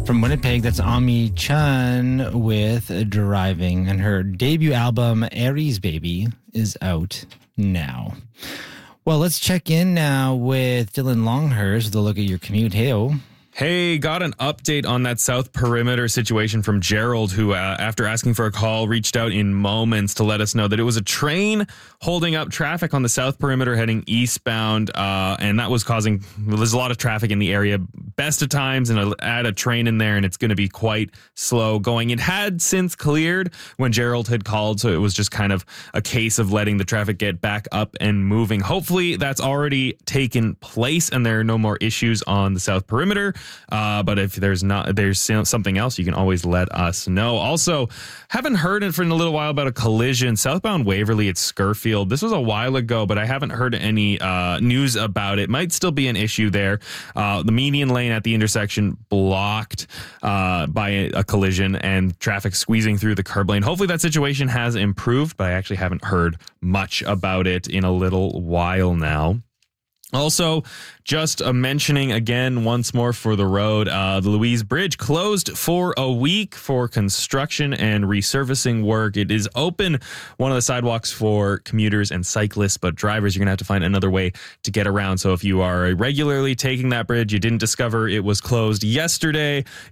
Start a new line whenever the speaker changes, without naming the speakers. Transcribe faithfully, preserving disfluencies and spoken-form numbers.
From Winnipeg, that's Ami Chun with Driving. And her debut album, Aries Baby, is out now. Well, let's check in now with Dylan Longhurst with a look at your commute. Hey-o.
Hey, got an update on that South Perimeter situation from Gerald, who, uh, after asking for a call, reached out in moments to let us know that it was a train holding up traffic on the South Perimeter heading eastbound, uh, and that was causing, well, there's a lot of traffic in the area, best of times, and I'll add a train in there, and it's going to be quite slow going. It had since cleared when Gerald had called, so it was just kind of a case of letting the traffic get back up and moving. Hopefully, that's already taken place, and there are no more issues on the South Perimeter. Uh, but if there's not, there's something else, you can always let us know. Also, haven't heard it for in a little while about a collision southbound Waverly at Scurfield. This was a while ago, but I haven't heard any uh, news about it. Might still be an issue there. Uh, the median lane at the intersection blocked uh, by a, a collision and traffic squeezing through the curb lane. Hopefully that situation has improved, but I actually haven't heard much about it in a little while now. Also, just uh, mentioning again once more for the road, uh, the Louise Bridge closed for a week for construction and resurfacing work. It is open, one of the sidewalks for commuters and cyclists, but drivers, you're going to have to find another way to get around. So if you are regularly taking that bridge, you didn't discover it was closed yesterday,